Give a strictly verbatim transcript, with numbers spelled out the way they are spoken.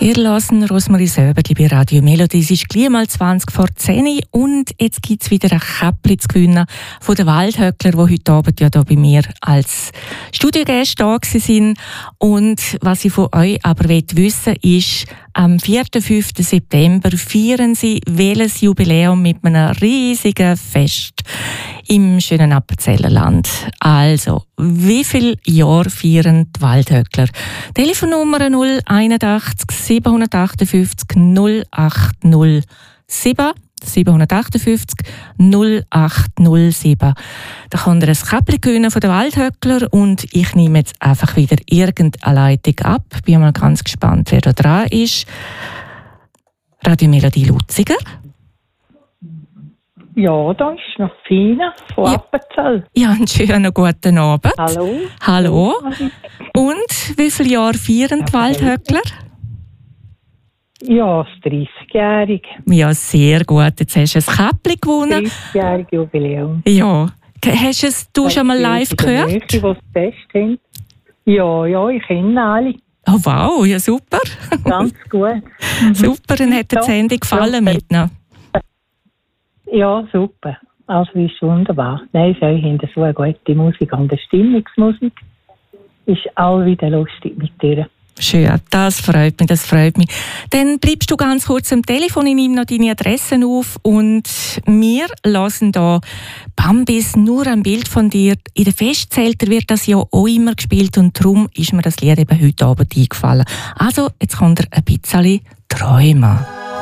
Ihr hört Rosmarie Söberli bei Radio Melodie. Es ist gleich mal zwanzig vor zehn und jetzt gibt es wieder ein Käppli zu gewinnen von den Waldhöckler, die heute Abend ja hier bei mir als Studiogäste da sind. Und was ich von euch aber wissen will, ist, am vierten und fünften September feiern sie welches Jubiläum mit einem riesigen Fest im schönen Appenzellerland. Also, wie viele Jahre feiern die Waldhöckler? Telefonnummer null einundachtzig siebenhundertachtundfünfzig null acht null sieben siebenhundertachtundfünfzig null acht null sieben. Da könnt ihr ein Käppli gewinnen von den Waldhöckler und ich nehme jetzt einfach wieder irgendeine Leitung ab. Bin mal ganz gespannt, wer da dran ist. Radio Melodie Lutziger. Ja, da ist noch Fina von Ja. Appenzell. Ja, einen schönen guten Abend. Hallo. Hallo. Und wie viele Jahre feiern die Waldhöckler? Ja, das dreißigjährige. Ja, sehr gut. Jetzt hast du ein Käppli gewonnen. dreißigjährige Jubiläum. Ja. Hast du es du schon mal live gehört? Die, die das Fest haben. Ja, ja, ich kenne alle. Oh wow, ja super. Ganz gut. Super, dann hat dir die Sendung gefallen mit ihnen. Ja, super. Also, ist wunderbar. Nein, sie haben so eine gute Musik und die Stimmungsmusik ist all wieder lustig mit dir. Schön, das freut mich, das freut mich. Dann bleibst du ganz kurz am Telefon, ich nehme noch deine Adressen auf und wir lassen da Bambis nur ein Bild von dir. In den Festzelten wird das ja auch immer gespielt und darum ist mir das Lied eben heute Abend eingefallen. Also, jetzt kommt ihr ein bisschen träumen.